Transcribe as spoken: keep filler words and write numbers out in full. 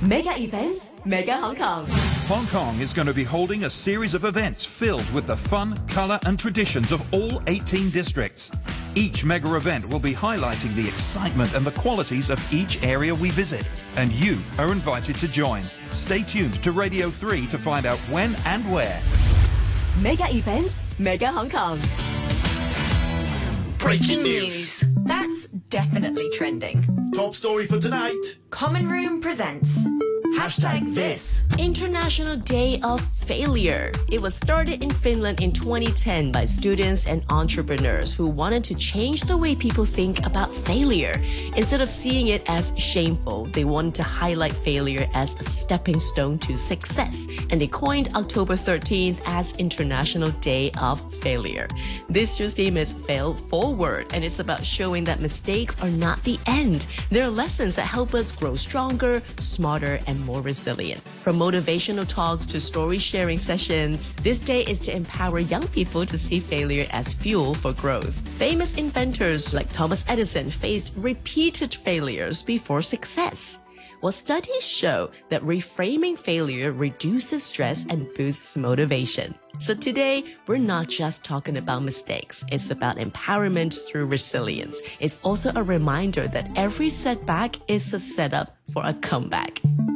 Mega events, Mega Hong Kong. Hong Kong is going to be holding a series of events filled with the fun, colour and traditions of all eighteen districts. Each mega event will be highlighting the excitement and the qualities of each area we visit. And you are invited to join. Stay tuned to Radio three to find out when and where. Mega events, Mega Hong Kong. Breaking news. That's definitely trending. Top story for tonight. Common Room presents Hashtag this. International Day of Failure. It was started in Finland in twenty ten by students and entrepreneurs who wanted to change the way people think about failure. Instead of seeing it as shameful, they wanted to highlight failure as a stepping stone to success. And they coined October thirteenth as International Day of Failure. This year's theme is Fail Forward, and it's about showing that mistakes are not the end. There are lessons that help us grow stronger, smarter, and more resilient. From motivational talks to story sharing sessions, this day is to empower young people to see failure as fuel for growth. Famous inventors like Thomas Edison faced repeated failures before success. Well, studies show that reframing failure reduces stress and boosts motivation. So today, we're not just talking about mistakes. It's about empowerment through resilience. It's also a reminder that every setback is a setup for a comeback.